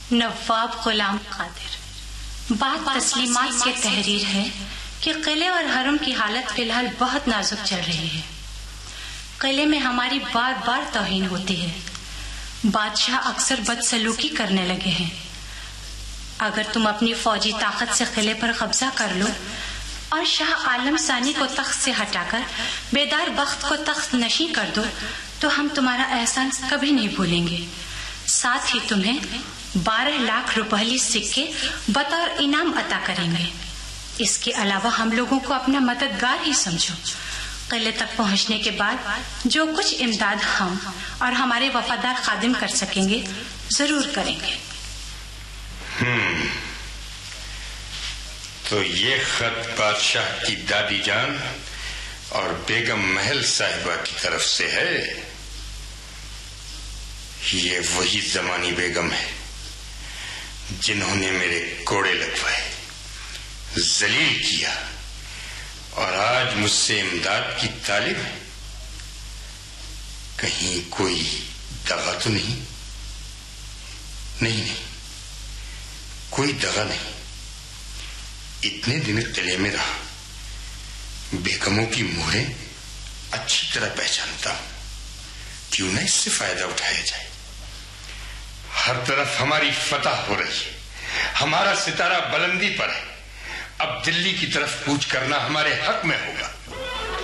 نواب غلام قادر۔ بات تسلیمات کے تحریر ہے کہ قلعے اور حرم کی حالت فی الحال بہت نازک چل رہی ہے۔ قلعے میں ہماری بار بار توہین ہوتی ہے۔ بادشاہ اکثر بدسلوکی کرنے لگے ہیں۔ اگر تم اپنی فوجی طاقت سے قلعے پر قبضہ کر لو اور شاہ عالم ثانی کو تخت سے ہٹا کر بیدار بخت کو تخت نشین کر دو تو ہم تمہارا احسان کبھی نہیں بھولیں گے۔ ساتھ ہی تمہیں 12 لاکھ روپہلی سکے بطور انعام عطا کریں گے۔ اس کے علاوہ ہم لوگوں کو اپنا مددگار ہی سمجھو۔ قلعے تک پہنچنے کے بعد جو کچھ امداد ہم اور ہمارے وفادار خادم کر سکیں گے ضرور کریں گے۔ تو یہ خط بادشاہ کی دادی جان اور بیگم محل صاحبہ کی طرف سے ہے۔ یہ وہی زمانی بیگم ہے جنہوں نے میرے کوڑے لگوائے، ذلیل کیا اور آج مجھ سے امداد کی طالب ہے۔ کہیں کوئی دغا تو نہیں؟ نہیں، کوئی دغا نہیں۔ اتنے دن قلعے میں رہا، بیگموں کی مہریں اچھی طرح پہچانتا ہوں، کیوں نہ اس سے فائدہ اٹھایا جائے۔ ہر طرف ہماری فتح ہو رہی ہے، ہمارا ستارہ بلندی پر ہے۔ اب دلی کی طرف کوچ کرنا ہمارے حق میں ہوگا۔